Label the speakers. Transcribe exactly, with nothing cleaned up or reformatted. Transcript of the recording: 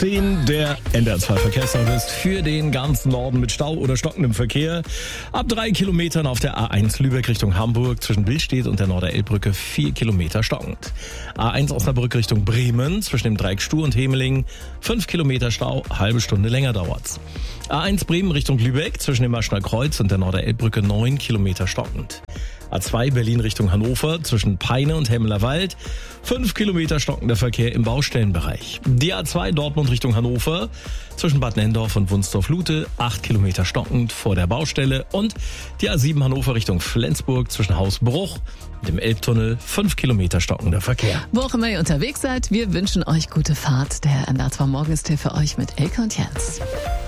Speaker 1: zehn, der N D R zwei Verkehrsservice für den ganzen Norden mit Stau oder stockendem Verkehr. Ab drei Kilometern auf der A eins Lübeck Richtung Hamburg zwischen Billstedt und der Norderelbbrücke vier Kilometer stockend. A eins Osnabrück Richtung Bremen zwischen dem Dreieck Stuh und Hemeling fünf Kilometer Stau, halbe Stunde länger dauert's. A eins Bremen Richtung Lübeck zwischen dem Maschner Kreuz und der Norderelbbrücke neun Kilometer stockend. A zwei Berlin Richtung Hannover zwischen Peine und Hemmeler Wald fünf Kilometer stockender Verkehr im Baustellenbereich. Die A zwei Dortmund Richtung Hannover zwischen Bad Nenndorf und Wunsdorf-Lute acht Kilometer stockend vor der Baustelle und die A sieben Hannover Richtung Flensburg zwischen Hausbruch und dem Elbtunnel fünf Kilometer stockender Verkehr.
Speaker 2: Wo auch immer ihr unterwegs seid, wir wünschen euch gute Fahrt. Der N D R zwei Morgen ist hier für euch mit Elke und Jens.